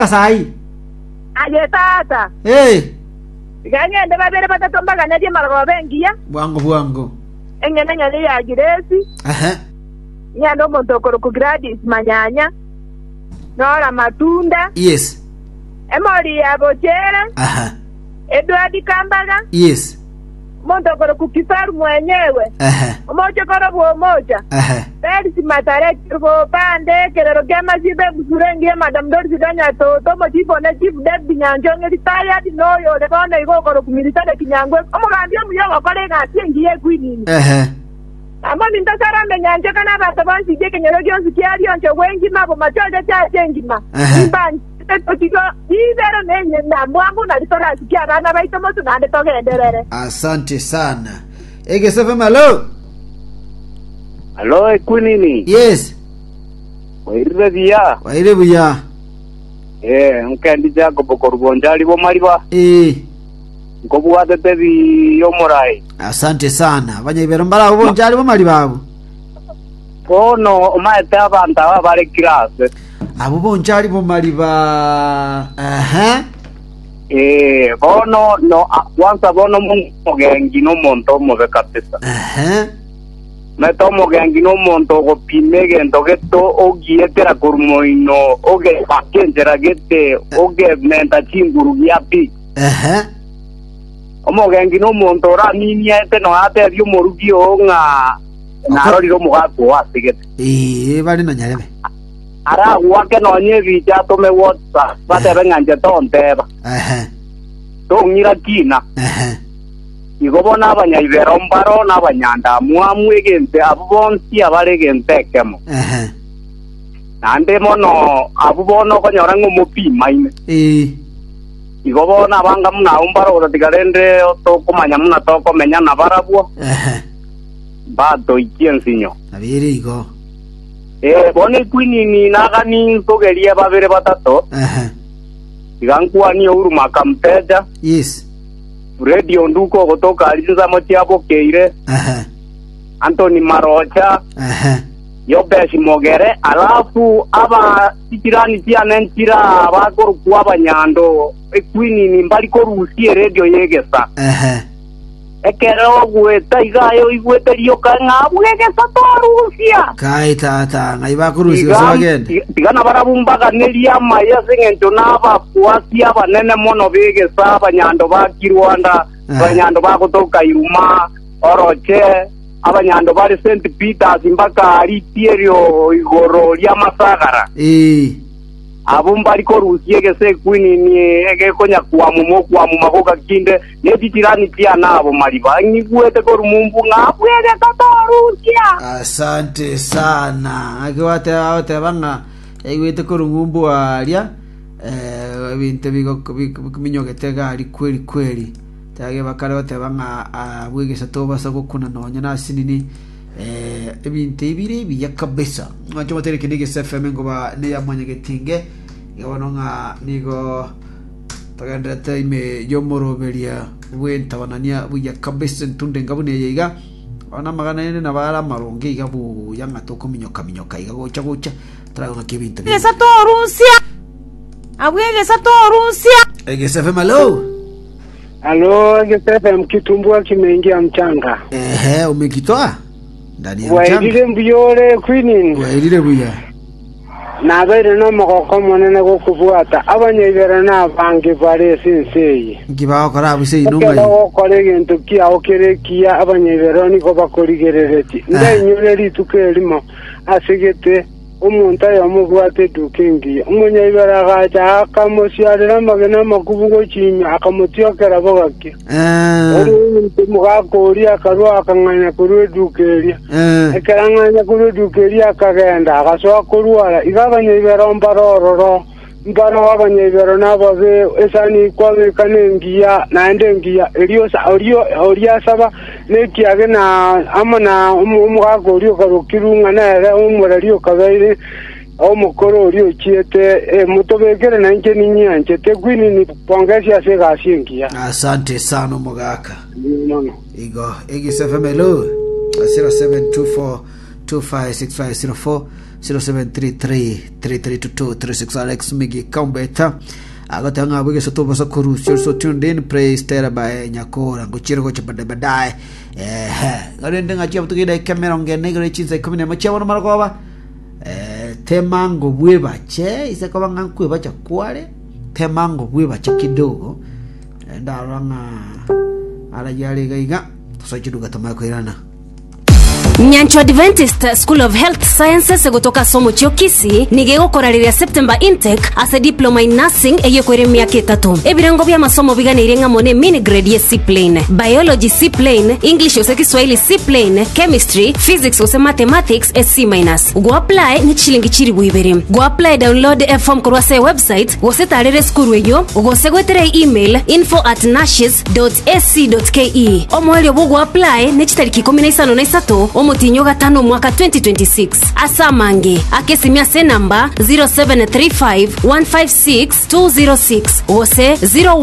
Sai. Aye tata. Ganyende babere batatu mbaga naje margo bengia. Bwango. Engene nyane ya giresi. Nyando montokoro ku Gladys Manyanya. Nora matunda. Yes. Emori ya bochera. Edward Kambaga. Yes. Montokoro ku Kifaru mwenyewe. Umoja koro bwo moja. Perisi matare kirgo pande kerero gema zibe busurengie madam Dorothy Danya to motivo na chief Debbie Nyanjonge retired no yo le bana igokoro ku military Kinyangwe. Omugambye muyogo kole ngatingiye kwinini. Amo mintasara menyanje kana bato bansi je kenyero gyosi kyali onche wengi mabo machoje cha chengima. Imbanji totiko ibero nenye na mwangu na litora sikia bana baito motu na ndetoge enderere. Asante sana. Egesefe malo. Hello, Quinini. Yes. Waire buya. Nkendi jako bokorbonjali bo mariba. Ngobuwate tebi yomorai. Asante sana. Abanye ibero mbara bonjali bo mariba abo. Pono maete abanta babare kirase. Abo bonjali bo mariba. Bono no once bono mugengi no monto mo bekatesa. Metomo gengi no monto go pimege ndogeto ogietera kurmoino oge pakendera gete oge menta chinguru yapi. Omo gengi no monto ra nini ete no ate dio morugio nga na rori ro mugapo asigete. Bali no nyarebe. Ara wake no nyevi ja to me WhatsApp bate benganje tonteba. To ngira kina. Igobona abanyaibero mbaro n'abanyanda muamwegente abonsi abaregente kemo. Nande mono abubono konyora ngumupima ine. Igobona abanga muna umbaro otigarende to kumanya muna to komenya na barabwo. Bado ikiensinyo. Abiri igo. Bone Quinini nagani togeria babere batato. Igankwa ni uruma kampeja. Yes. Radio nduko kutoka aliza motiabo keire. Anthony Marocha. Yobeshi Mogere alafu aba tikirani tia nentira abakoro kwa banyando Quinini mbali ko rusie radio yegesa. Ekero gweta igayo igweta rio kanga bwegesa to rusia. Kai tata ngai bakurusia sagende. Tigana barabumbaga nelia maya singento naba kuasia banene mono begesa banyando bakirwanda banyando bakutoka Iruma Oroche abanyando bari St Peter simbaka ari Tierio igoro lya Masagara. Abumbali ko rusie gese Quinini ege konya kwa magoka kinde ne bitirani pia nabo maliba ngigwete ko rumumbu ngabwege katorusia. Asante sana. Agwate awate banga egwete ko rumumbu alia binte bigo kuminyogete ali kweli tage bakara bate banga abwegesa to basa gukuna nonya nasinini ebinte ibiri biya kabisa ngacho matere kinige FM ngoba ne yamanya getinge yabononga nigo tagandra time yomoroberia wenta wanania buya kabisa tunde ngabune yiga ona magana ene na bara maronge igabu yanga to kominyoka iga gocha traga kibinte esa to Rusia abwegesa to Rusia egesa FM malo. Halo, egesa mkitumbua kimeingia mchanga. Umekitoa ndani ya mchanga. Wairire mbiyore Quinini. Wairire buya. Nabere no mugoko monene gokubuata abanyibera nabange bare sinsei. Ngibao karabu sei nunga. Ngo kolege ntukia okerekia abanyibera niko bakorigerereti. Ndenyure litukelimo asigete umuntu ayamubwate dukingi. Umunyibera gacha akamusyarira magena makubugo chinya akamutyokera bogake. Uri mugako uri akarwa akanganya kuri dukeria. Ekaranganya kuri dukeria akagenda agasoa kurwara igabanyibera mbarororo mbano wabanyibera nababe esani kwabe kanengia naendengia elio saba nekiage na amana umugako uri karukirunga na umuralio kabaire omukoro uri chiete mutobekere na nje ninyanje te Quinini pongesia se gasingia. Asante sana mugaka. Igo egisa famelo 0724256504 0733-3322-36 Alex Migi Kaumbeta agatanga bwege soto basa kurus you're so tuned in praise tera by Nyakora ngochiro gocha badai garende ngachia butugida kamera ngene gare chinza komine machawana maragoba temango bweba che isekoba ngankwe bacha kwale temango bweba cha kidogo ndaranga arajali gaiga tusachiduga tamakwirana Nyancho Adventist School of Health Sciences gotoka somo chiokisi nigegokorarira September intake as a diploma in nursing eyekwere myaka 3 ebirango bya masomo biganire ngamone mini grade C plain biology C plain English ose Kiswahili C plain chemistry physics ose mathematics C minus go apply ni chilingi chiri bwibere go apply download a form kurwase website wose tarere school eyo ugose gwetere email info@nashes.ac.ke omwelyo go apply ni chitariki 13 omutinyo gatano mwaka 2026 asamange akesimia se namba 0735156206 ose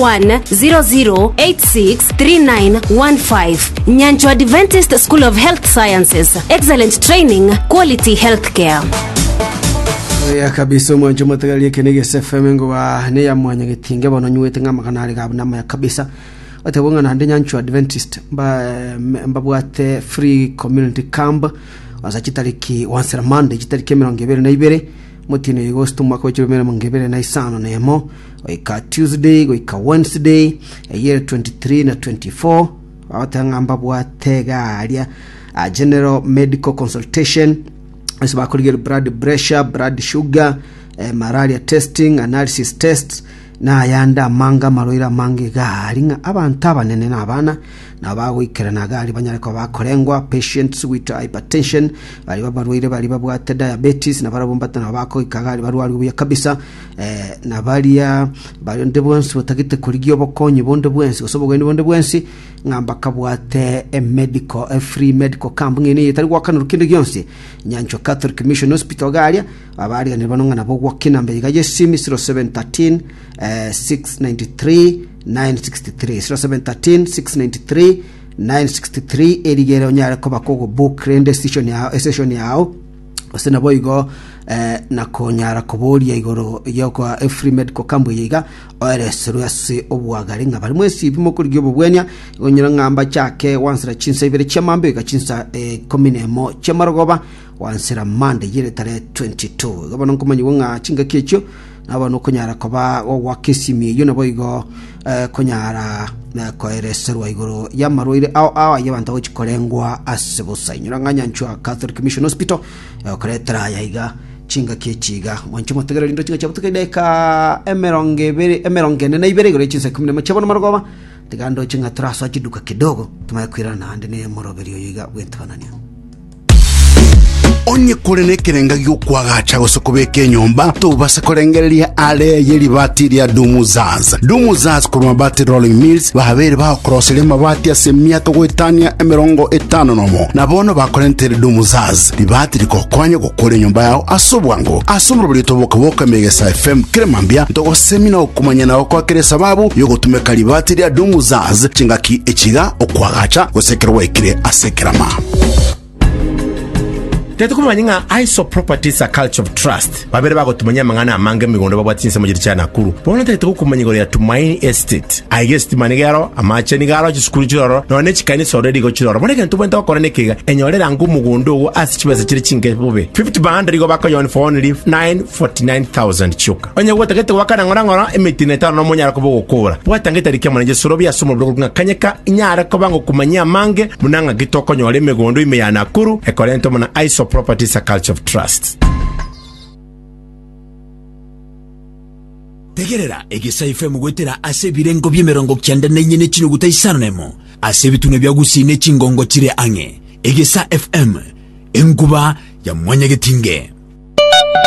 0100863915 Nyancho Adventist School of Health Sciences, excellent training, quality healthcare. Ya kabisa mwanjo matagali kenege SFM ngo wa ne ya mwanya gitinge bono nyuwete ngama kanali gabna ya kabisa atebonga na Nyancho Adventist mbabwate free community camp wazachitariki wansera Monday chitariki 22 mutino Agosto mwaka wa 2025 nemo oika Tuesday oika Wednesday year 23 na 24 awatanga mbabwate galia general medical consultation asibakuligera blood pressure blood sugar malaria testing analysis tests na yanda manga maroira mange galinga abantu abanene nabana nabagwikera nagali banyareko bakorengwa patients with hypertension bali babarwire bali babwate diabetes na barabumbata nabako ikagali barwari buya kabisa na baliya bali ndebonse butagite kuligyo bokonye bonde bwensi osobogwe bonde bwensi ngamba kabwate a free medical camp ngene yitari gwakana rukinde gyonse Nyancho Catholic Mission Hospital galia abali ne banonga nabo gwakina mbe gaje simi 0713 693 963 0713-693-963 erigere onyare ko bakogo book rende session yao osena boigo na konyara kobori igoro yoko free medical camp yiga oresero yase obwagaringa bali mwesi bimo kurigyo bobwenya onyira ngamba cyake wansira chinsa ibere cyamambe gachinsa kominemo cyamarogoba wansira Monday yire tare 22 gabano kumanyi wonga chinga kyecho abantu konyara koba wakesimi yona boigo konyara na koereserwa igoro yamaroire awa yabanta wochikorengwa asibusa inyuranga Nyancho Catholic Mission Hospital koretra yayiga chinga kechiga mwancho motegera lindo chinga chabutuka deka emerongene na ibere igoro chinsa kumine machabona marogoba tigando chinga traso chiduka kidogo tumakwirana ande ne moroberiyo yiga bwentanania onye kurene kirenga gyukwagacha gusokobeke nyomba to basakorengeria ale yeli batiria dumuzaz kuruma bati rolling mills bahabere ba crossele mabati asemia to gwetania 50 nomo nabono bakorentere dumuzaz libati likokwanya gukore nyomba yao asobwango asomro toboka megesa FM kremambia to semina okumanya nawo kwa kire sababu yogotumeka libati ria dumuzaz chingaki echiga okwagacha gosekerwa ikire asekerama Tetu kumanyinga ISO Properties a Culture of Trust. Babere bako tumanya mangana mange migondo babwatinse mujiri cha Nakuru. Bona tetu kumanyingo ya Tumaini Estate. I guess timanigaro amache nigaro chiskuru chiroro no ne chikani already go chiroro. Bona kentu bwenta korene kiga enyorera ngu mugondo asichibeza chiri chinge bube. 50 band rigo bako yon for only 949,000 chuka. Onye wota kete wakana ngora emitineta no munyara ko bokora. Bwatangeta rikemana sorobi asomo bwo kanyeka nyara ko bango kumanya mange munanga gitoko nyore migondo ime ya Nakuru ekolento mona ISO Properties a Culture of Trust. Tegerera egesa FM gwetera ase birengo byemerongo kyanda nenyene kino gutayisanemo ase bitune byagusine kingongo kire ange egesa FM enkuba ya mwanya getinge.